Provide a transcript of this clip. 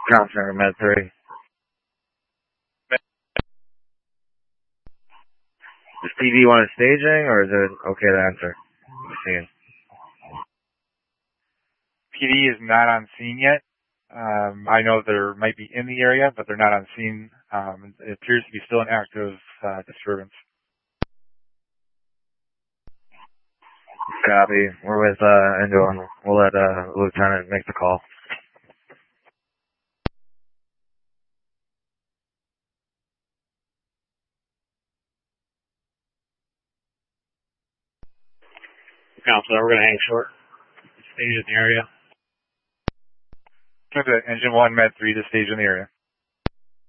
Counselor Med 3. Does TV want a staging, or is it okay to enter the scene? PD is not on scene yet. I know they might be in the area, but they're not on scene. It appears to be still an active disturbance. Copy. We're with Endo, and we'll let Lieutenant make the call. Counselor, we're going to hang short. Stage in the area. Engine 1, Med 3 to stage in the area.